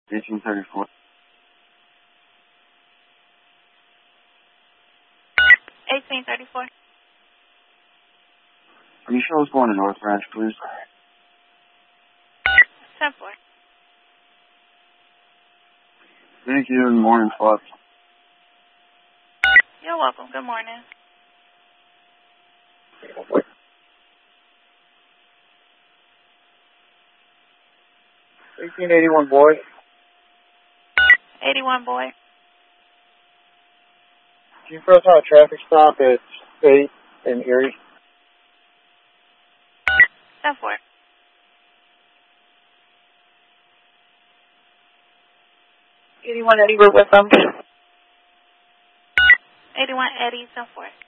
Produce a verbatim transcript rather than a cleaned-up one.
eighteen thirty-four. eighteen thirty-four. Can you show us going to North Branch, please? ten four. Thank you, and morning, Flop. You're welcome. Good morning. eighteen eighty-one, boy. eighty-one, boy. Can you press on a traffic stop at State and Erie? ten four. eighty-one Eddie, we're with them. eighty-one, Eddie, ten four.